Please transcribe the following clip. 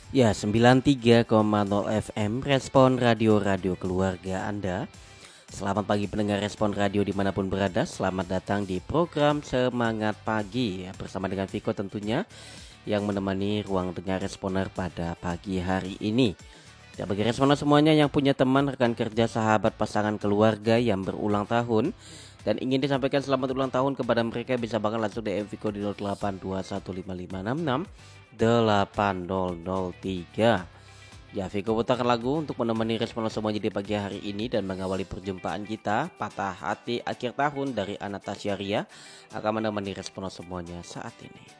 Ya, 93,0 FM Respon Radio Keluarga Anda. Selamat pagi pendengar Respon Radio dimanapun berada. Selamat datang di program Semangat Pagi ya, bersama dengan Viko tentunya yang menemani ruang dengar Responer pada pagi hari ini. Ya, bagi Responer semuanya yang punya teman, rekan kerja, sahabat, pasangan, keluarga yang berulang tahun dan ingin disampaikan selamat ulang tahun kepada mereka, bisa bahkan langsung DM Viko di 082155668003. Ya, Viko putarkan lagu untuk menemani Responer semuanya di pagi hari ini dan mengawali perjumpaan kita. Patah Hati Akhir Tahun dari Anastasia Ria akan menemani Responer semuanya saat ini.